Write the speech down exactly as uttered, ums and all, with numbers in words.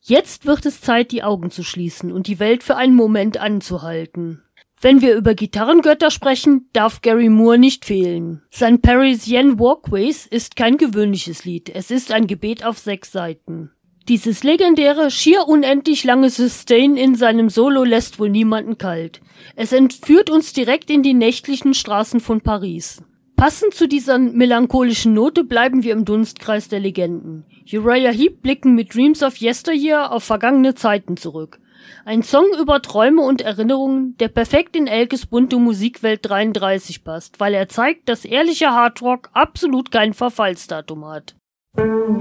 Jetzt wird es Zeit, die Augen zu schließen und die Welt für einen Moment anzuhalten. Wenn wir über Gitarrengötter sprechen, darf Gary Moore nicht fehlen. Sein Parisienne Walkways ist kein gewöhnliches Lied, es ist ein Gebet auf sechs Seiten. Dieses legendäre, schier unendlich lange Sustain in seinem Solo lässt wohl niemanden kalt. Es entführt uns direkt in die nächtlichen Straßen von Paris. Passend zu dieser melancholischen Note bleiben wir im Dunstkreis der Legenden. Uriah Heep blicken mit Dreams of Yesteryear auf vergangene Zeiten zurück. Ein Song über Träume und Erinnerungen, der perfekt in Elkes bunte Musikwelt dreiunddreißig passt, weil er zeigt, dass ehrlicher Hardrock absolut kein Verfallsdatum hat.